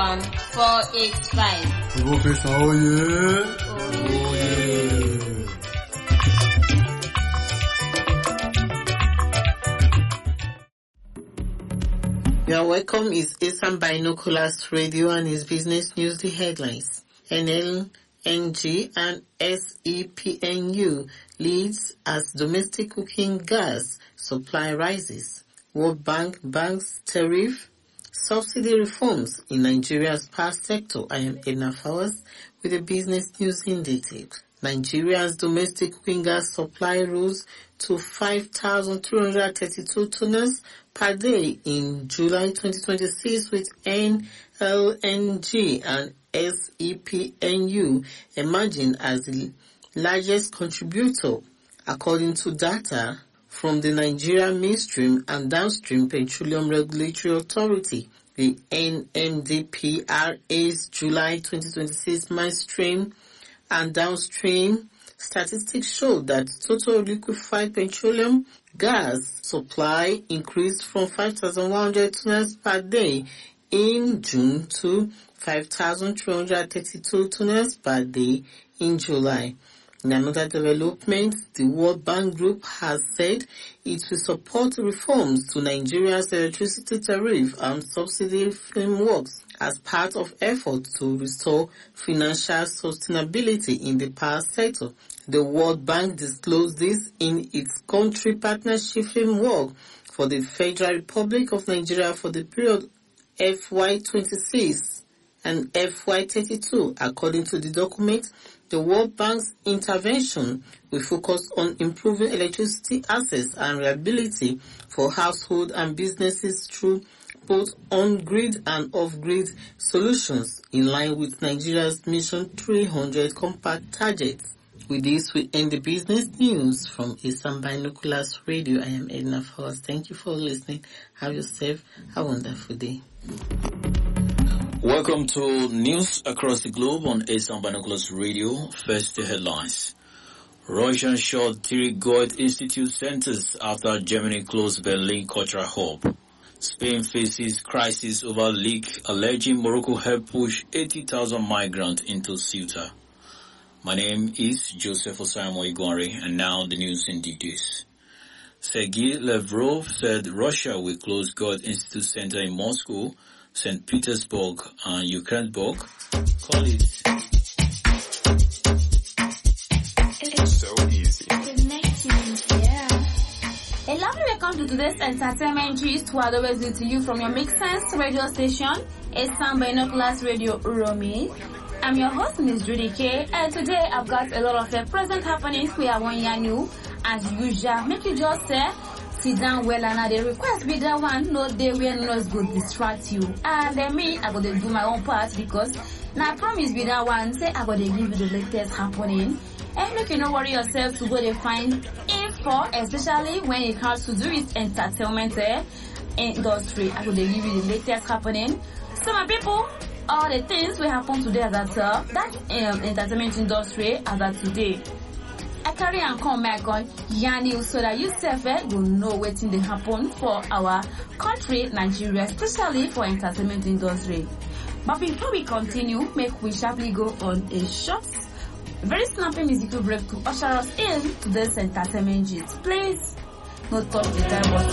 485. Professor Oye. Your welcome is Esan Binoculars Radio and his business news. The headlines. NLNG and SEPNU leads as domestic cooking gas supply rises. World Bank banks tariff subsidy reforms in Nigeria's power sector. I am Edna Fowers with the business news in detail. Nigeria's domestic cooking gas supply rose to 5,332 tonnes per day in July 2026, with NLNG and SEPNU emerging as the largest contributor, according to data from the Nigeria Midstream and Downstream Petroleum Regulatory Authority. The NMDPRA's July 2026 midstream and downstream statistics show that total liquefied petroleum gas supply increased from 5,100 tonnes per day in June to 5,332 tonnes per day in July. In another development, the World Bank Group has said it will support reforms to Nigeria's electricity tariff and subsidy frameworks as part of efforts to restore financial sustainability in the power sector. The World Bank disclosed this in its country partnership framework for the Federal Republic of Nigeria for the period FY26 and FY32. According to the document, the World Bank's intervention will focus on improving electricity access and reliability for households and businesses through both on-grid and off-grid solutions in line with Nigeria's Mission 300 compact targets. With this, we end the business news from Esan Binoculars Radio. I am Edna Fowers. Thank you for listening. Have yourself a wonderful day. Welcome to News Across the Globe on Esan Binoculars Radio. First, the headlines. Russia shot 3 Goethe Institute centers after Germany closed Berlin Cultural Hub. Spain faces crisis over leak alleging Morocco helped push 80,000 migrants into Ceuta. My name is Joseph Osamo Igwari, and now the news in details. Sergei Lavrov said Russia will close Goethe Institute Center in Moscow, St. Petersburg, and Yekaterinburg. Call it. It's so easy. A lovely welcome to today's entertainment gist, who are always with you from your Make Sense radio station, Esan Binoculars Radio Uromi. I'm your host, Ms. Judy K, and today I've got a lot of present happenings we are one year new. As usual, make you just sit down well, and the request be that one, no day where noise go distract you. And then me, I gotta do my own part, because now I promise be that one, say I gotta give you the latest happening. And make you not worry yourself to go to find info, especially when it comes to do with entertainment industry. I gotta give you the latest happening. So my people, all the things will happen today as at that entertainment industry as at today. I carry and come back on Yanni so that you self will know what they happen for our country, Nigeria, especially for entertainment industry. But before we continue, make we sharply go on a short, very snappy musical break to usher us in to this entertainment gist. Please, no touch the time button.